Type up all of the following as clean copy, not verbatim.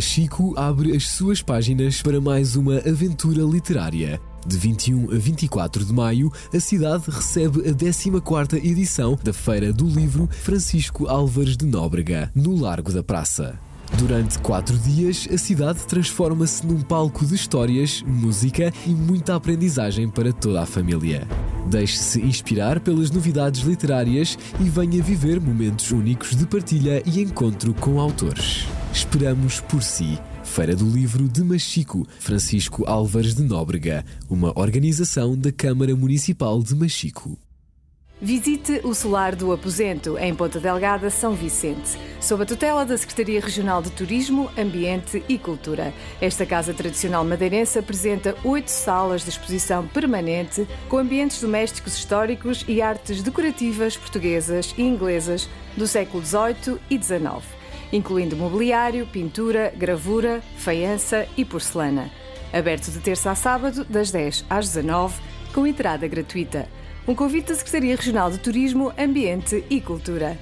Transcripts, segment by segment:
Machico abre as suas páginas para mais uma aventura literária. De 21 a 24 de maio, a cidade recebe a 14ª edição da Feira do Livro Francisco Álvares de Nóbrega, no Largo da Praça. Durante 4 dias, a cidade transforma-se num palco de histórias, música e muita aprendizagem para toda a família. Deixe-se inspirar pelas novidades literárias e venha viver momentos únicos de partilha e encontro com autores. Esperamos por si. Feira do Livro de Machico, Francisco Álvares de Nóbrega, uma organização da Câmara Municipal de Machico. Visite o Solar do Aposento, em Ponta Delgada, São Vicente, sob a tutela da Secretaria Regional de Turismo, Ambiente e Cultura. Esta casa tradicional madeirense apresenta 8 salas de exposição permanente com ambientes domésticos históricos e artes decorativas portuguesas e inglesas do século XVIII e XIX, incluindo mobiliário, pintura, gravura, faiança e porcelana. Aberto de terça a sábado, das 10 às 19, com entrada gratuita. Um convite da Secretaria Regional de Turismo, Ambiente e Cultura.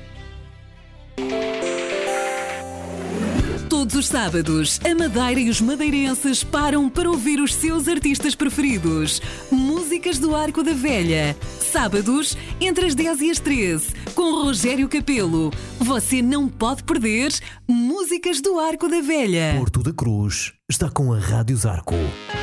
Todos os sábados, a Madeira e os madeirenses param para ouvir os seus artistas preferidos. Músicas do Arco da Velha. Sábados, entre as 10 e as 13, com Rogério Capelo. Você não pode perder Músicas do Arco da Velha. Porto da Cruz está com a Rádio Zarco.